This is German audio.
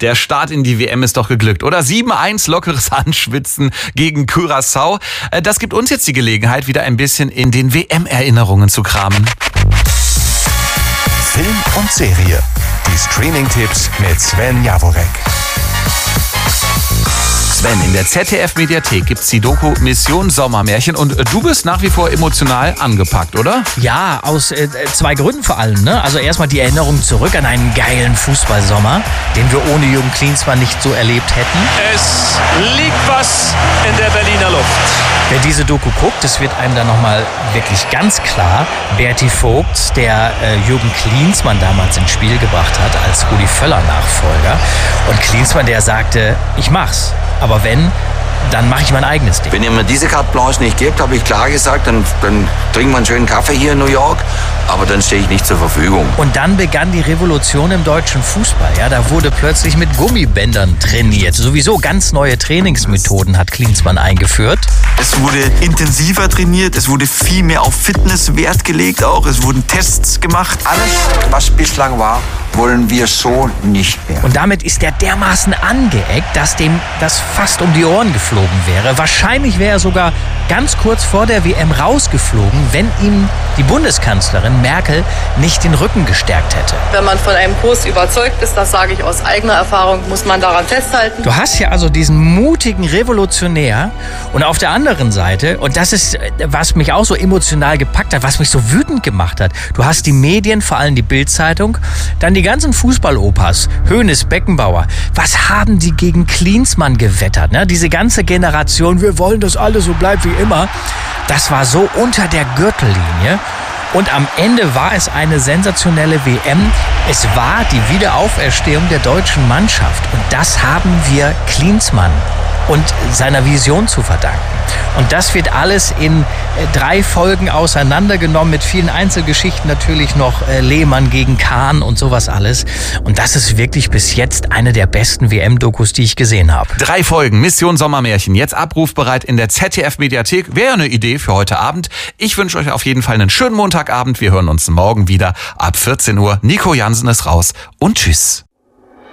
der Start in die WM ist doch geglückt, oder? 7-1 lockeres Anschwitzen gegen Curaçao. Das gibt uns jetzt die Gelegenheit, wieder ein bisschen in den WM-Erinnerungen zu kramen. Film und Serie. Die Streaming-Tipps mit Sven Jaworek. Sven, in der ZDF-Mediathek gibt's die Doku Mission Sommermärchen und du bist nach wie vor emotional angepackt, oder? Ja, aus zwei Gründen vor allem. Ne? Also erstmal die Erinnerung zurück an einen geilen Fußballsommer, den wir ohne Jürgen Klinsmann nicht so erlebt hätten. Es liegt was in der Berliner Luft. Wer diese Doku guckt, es wird einem dann nochmal wirklich ganz klar, Berti Vogt, der Jürgen Klinsmann damals ins Spiel gebracht hat als Rudi Völler-Nachfolger. Und Klinsmann, der sagte, ich mach's, aber wenn, dann mache ich mein eigenes Ding. Wenn ihr mir diese Carte Blanche nicht gebt, habe ich klar gesagt, dann trinken wir einen schönen Kaffee hier in New York, aber dann stehe ich nicht zur Verfügung. Und dann begann die Revolution im deutschen Fußball. Ja, da wurde plötzlich mit Gummibändern trainiert. Sowieso ganz neue Trainingsmethoden hat Klinsmann eingeführt. Es wurde intensiver trainiert, es wurde viel mehr auf Fitness Wert gelegt auch, es wurden Tests gemacht. Alles, was bislang war, wollen wir so nicht mehr. Und damit ist er dermaßen angeeckt, dass dem das fast um die Ohren geflogen wäre. Wahrscheinlich wäre er sogar ganz kurz vor der WM rausgeflogen, wenn ihm die Bundeskanzlerin Merkel nicht den Rücken gestärkt hätte. Wenn man von einem Kurs überzeugt ist, das sage ich aus eigener Erfahrung, muss man daran festhalten. Du hast ja also diesen mutigen Revolutionär und auf der anderen Seite, und das ist, was mich auch so emotional gepackt hat, was mich so wütend gemacht hat, du hast die Medien, vor allem die Bild-Zeitung, dann die ganzen Fußballopas, Hoeneß, Beckenbauer, was haben die gegen Klinsmann gewettert? Ne? Diese ganze Generation, wir wollen, dass alles so bleibt wie immer, das war so unter der Gürtellinie. Und am Ende war es eine sensationelle WM. Es war die Wiederauferstehung der deutschen Mannschaft. Und das haben wir Klinsmann und seiner Vision zu verdanken. Und das wird alles in 3 Folgen auseinandergenommen, mit vielen Einzelgeschichten natürlich noch, Lehmann gegen Kahn und sowas alles. Und das ist wirklich bis jetzt eine der besten WM-Dokus, die ich gesehen habe. 3 Folgen, Mission Sommermärchen, jetzt abrufbereit in der ZDF-Mediathek. Wäre eine Idee für heute Abend. Ich wünsche euch auf jeden Fall einen schönen Montagabend. Wir hören uns morgen wieder ab 14 Uhr. Nico Jansen ist raus und tschüss.